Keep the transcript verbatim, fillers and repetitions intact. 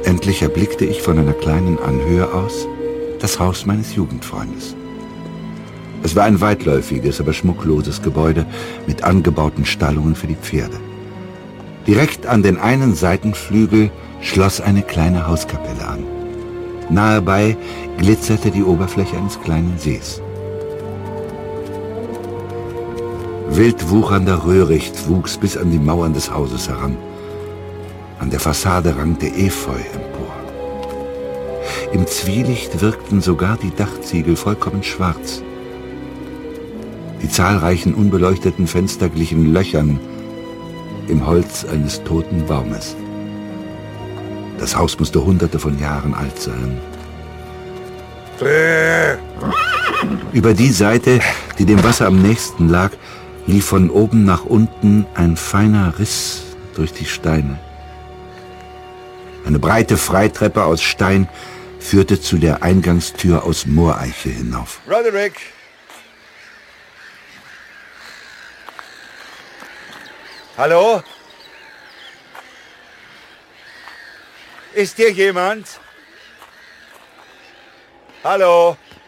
Endlich erblickte ich von einer kleinen Anhöhe aus das Haus meines Jugendfreundes. Es war ein weitläufiges, aber schmuckloses Gebäude mit angebauten Stallungen für die Pferde. Direkt an den einen Seitenflügel schloss eine kleine Hauskapelle an. Nahe bei glitzerte die Oberfläche eines kleinen Sees. Wild wuchernder Röhricht wuchs bis an die Mauern des Hauses heran. An der Fassade rankte Efeu empor. Im Zwielicht wirkten sogar die Dachziegel vollkommen schwarz. Die zahlreichen unbeleuchteten Fenster glichen Löchern im Holz eines toten Baumes. Das Haus musste hunderte von Jahren alt sein. Über die Seite, die dem Wasser am nächsten lag, lief von oben nach unten ein feiner Riss durch die Steine. Eine breite Freitreppe aus Stein führte zu der Eingangstür aus Mooreiche hinauf. Roderick! Hallo? Ist hier jemand? Hallo?